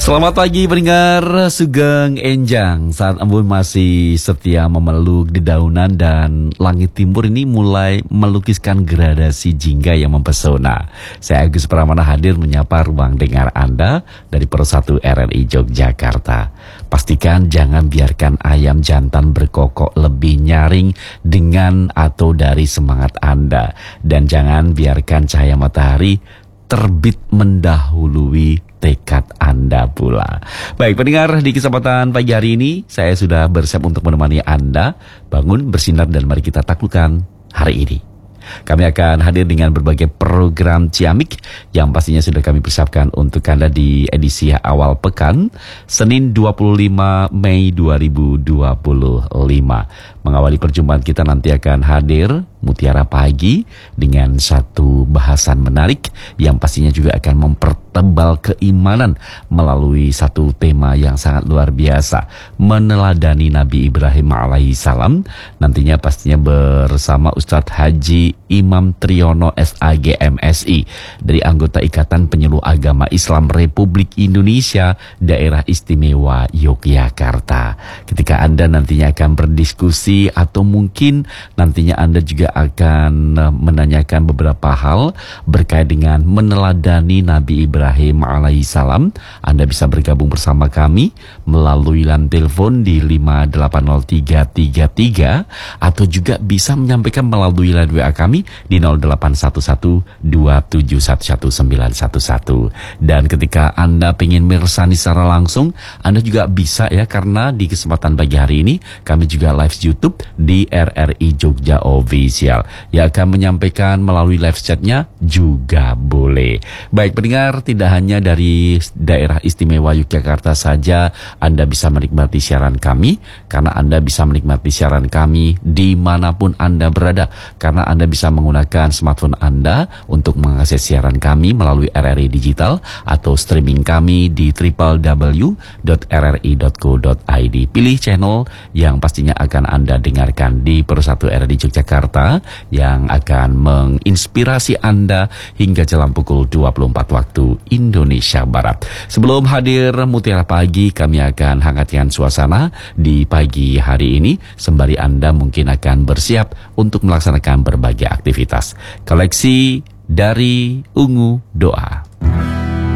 Selamat pagi pendengar Sugeng Enjang. Saat embun masih setia memeluk dedaunan dan langit timur ini mulai melukiskan gradasi jingga yang mempesona. Saya Agus Pramana hadir menyapa ruang dengar Anda dari Persatu RRI Yogyakarta. Pastikan jangan biarkan ayam jantan berkokok lebih nyaring dengan atau dari semangat Anda. Dan jangan biarkan cahaya matahari terbit mendahului tekad Anda pula. Baik pendengar, di kesempatan pagi hari ini saya sudah bersiap untuk menemani Anda bangun, bersinar, dan mari kita taklukkan hari ini. Kami akan hadir dengan berbagai program ciamik yang pastinya sudah kami persiapkan untuk Anda di edisi awal pekan Senin 25 Mei 2025. Mengawali perjumpaan kita nanti akan hadir Mutiara Pagi dengan satu bahasan menarik yang pastinya juga akan mempertebal keimanan melalui satu tema yang sangat luar biasa, meneladani Nabi Ibrahim alaihissalam. Nantinya pastinya bersama Ustadz Haji Imam Triyono SAG MSI dari anggota Ikatan Penyuluh Agama Islam Republik Indonesia Daerah Istimewa Yogyakarta. Ketika Anda nantinya akan berdiskusi atau mungkin nantinya Anda juga akan menanyakan beberapa hal berkait dengan meneladani Nabi Ibrahim alaihissalam, Anda bisa bergabung bersama kami melalui line telepon di 581333 atau juga bisa menyampaikan melalui line WA kami di 081127119111. Dan ketika Anda pengen meresani secara langsung, Anda juga bisa ya, karena di kesempatan pagi hari ini kami juga live YouTube di RRI Jogja Official. Yang akan menyampaikan melalui live chatnya juga boleh. Baik pendengar, tidak hanya dari daerah istimewa Yogyakarta saja Anda bisa menikmati siaran kami, karena Anda bisa menikmati siaran kami dimanapun Anda berada, karena Anda bisa menggunakan smartphone Anda untuk mengakses siaran kami melalui RRI Digital atau streaming kami di www.rri.co.id. Pilih channel yang pastinya akan Anda dengarkan di Persatu RRI Yogyakarta yang akan menginspirasi Anda hingga jelang pukul 24 waktu Indonesia Barat. Sebelum hadir Mutiara Pagi, kami akan hangatkan suasana di pagi hari ini sembari Anda mungkin akan bersiap untuk melaksanakan berbagai aktivitas. Koleksi dari Ungu Doa.